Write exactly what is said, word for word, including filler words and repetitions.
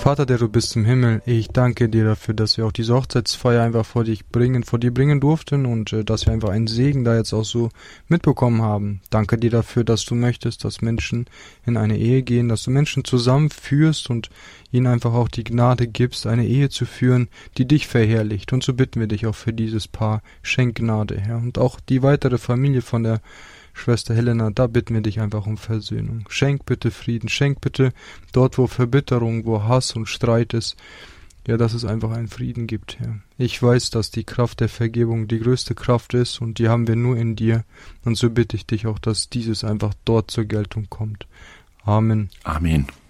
Vater, der du bist im Himmel, ich danke dir dafür, dass wir auch diese Hochzeitsfeier einfach vor dich bringen, vor dir bringen durften und äh, dass wir einfach einen Segen da jetzt auch so mitbekommen haben. Danke dir dafür, dass du möchtest, dass Menschen in eine Ehe gehen, dass du Menschen zusammenführst und ihnen einfach auch die Gnade gibst, eine Ehe zu führen, die dich verherrlicht. Und so bitten wir dich auch für dieses Paar, schenk Gnade, Herr. Und auch die weitere Familie von der Schwester Helena, da bitten wir dich einfach um Versöhnung. Schenk bitte Frieden, schenk bitte dort, wo Verbitterung, wo Hass und Streit ist, ja, dass es einfach einen Frieden gibt, Herr. Ich weiß, dass die Kraft der Vergebung die größte Kraft ist und die haben wir nur in dir. Und so bitte ich dich auch, dass dieses einfach dort zur Geltung kommt. Amen. Amen.